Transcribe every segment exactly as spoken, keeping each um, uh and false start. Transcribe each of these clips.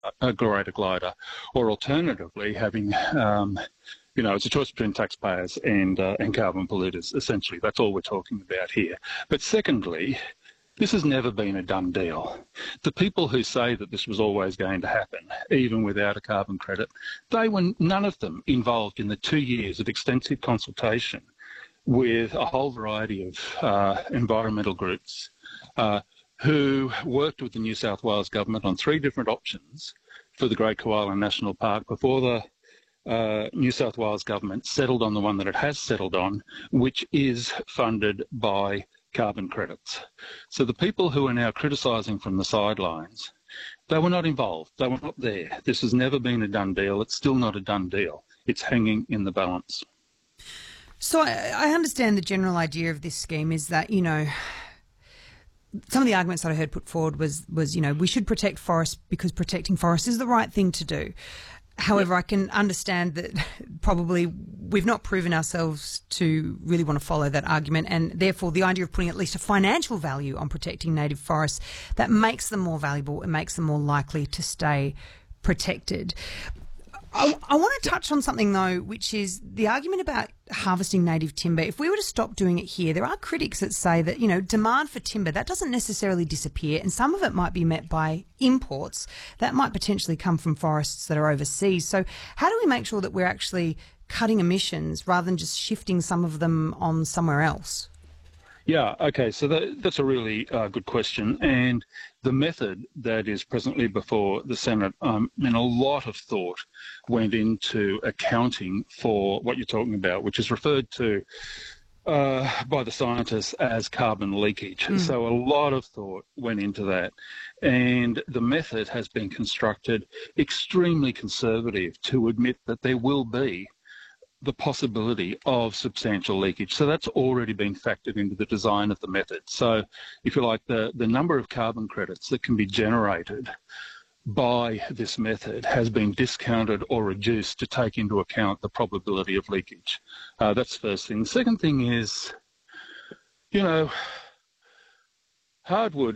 a greater glider, or alternatively having, um, you know, it's a choice between taxpayers and uh, and carbon polluters. Essentially, that's all we're talking about here. But secondly, this has never been a done deal. The people who say that this was always going to happen, even without a carbon credit, they were none of them involved in the two years of extensive consultation with a whole variety of uh, environmental groups uh, who worked with the New South Wales government on three different options for the Great Koala National Park before the uh, New South Wales government settled on the one that it has settled on, which is funded by carbon credits. So the people who are now criticising from the sidelines, they were not involved. They were not there. This has never been a done deal. It's still not a done deal. It's hanging in the balance. So I, I understand the general idea of this scheme is that, you know, some of the arguments that I heard put forward was, was you know, we should protect forests because protecting forests is the right thing to do. However, yep. I can understand that probably we've not proven ourselves to really want to follow that argument, and therefore the idea of putting at least a financial value on protecting native forests, that makes them more valuable and makes them more likely to stay protected. I, I want to touch on something, though, which is the argument about harvesting native timber. If we were to stop doing it here, there are critics that say that, you know, demand for timber, that doesn't necessarily disappear, and some of it might be met by imports that might potentially come from forests that are overseas. So how do we make sure that we're actually cutting emissions rather than just shifting some of them on somewhere else? Yeah, okay, so that, that's a really uh, good question. And the method that is presently before the Senate, um, and a lot of thought went into accounting for what you're talking about, which is referred to uh, by the scientists as carbon leakage. Mm. So a lot of thought went into that. And the method has been constructed extremely conservative to admit that there will be the possibility of substantial leakage. So that's already been factored into the design of the method. So if you like, the, the number of carbon credits that can be generated by this method has been discounted or reduced to take into account the probability of leakage. Uh, that's the first thing. The second thing is, you know, hardwood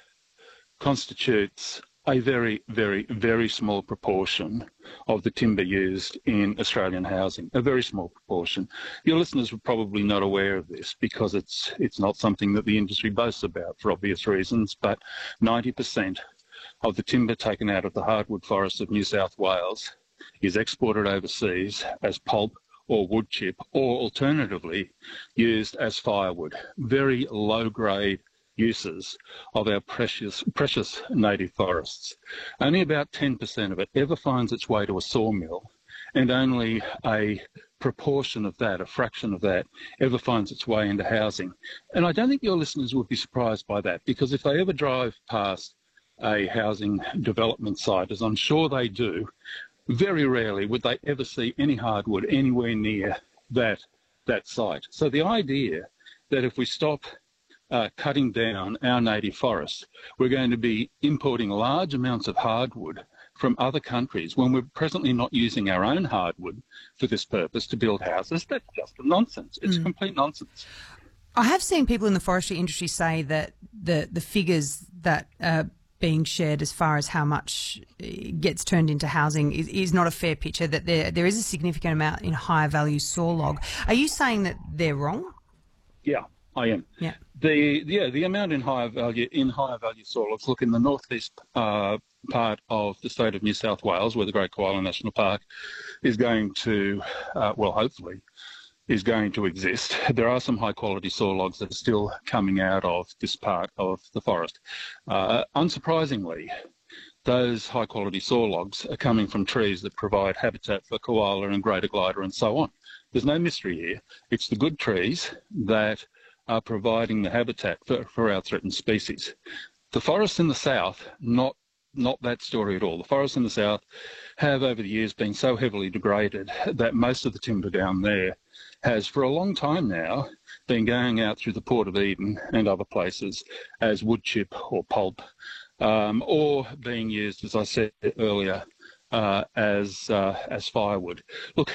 constitutes a very, very, very small proportion of the timber used in Australian housing, a very small proportion. Your listeners were probably not aware of this because it's it's not something that the industry boasts about for obvious reasons, but ninety percent of the timber taken out of the hardwood forests of New South Wales is exported overseas as pulp or wood chip, or alternatively used as firewood. Very low-grade uses of our precious precious native forests. Only about ten percent of it ever finds its way to a sawmill, and only a proportion of that, a fraction of that, ever finds its way into housing. And I don't think your listeners would be surprised by that, because if they ever drive past a housing development site, as I'm sure they do, very rarely would they ever see any hardwood anywhere near that, that site. So the idea that if we stop Uh, cutting down our native forests, we're going to be importing large amounts of hardwood from other countries when we're presently not using our own hardwood for this purpose to build houses. That's just nonsense. It's mm. complete nonsense. I have seen people in the forestry industry say that the, the figures that are being shared as far as how much gets turned into housing is, is not a fair picture, that there there is a significant amount in higher value sawlog. Are you saying that they're wrong? Yeah, I am. Yeah. The yeah the amount in higher value in higher value sawlogs. Look, in the northeast uh, part of the state of New South Wales, where the Great Koala National Park is going to, uh, well, hopefully, is going to exist. There are some high quality sawlogs that are still coming out of this part of the forest. Uh, unsurprisingly, those high quality sawlogs are coming from trees that provide habitat for koala and greater glider and so on. There's no mystery here. It's the good trees that are providing the habitat for, for our threatened species. The forests in the south, not not that story at all. The forests in the south have over the years been so heavily degraded that most of the timber down there has for a long time now been going out through the Port of Eden and other places as wood chip or pulp, um, or being used, as I said earlier, uh, as uh, as firewood. Look,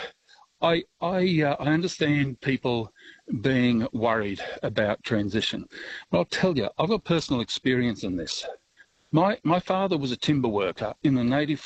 I I, uh, I understand people being worried about transition. But I'll tell you, I've got personal experience in this. My, my father was a timber worker in the native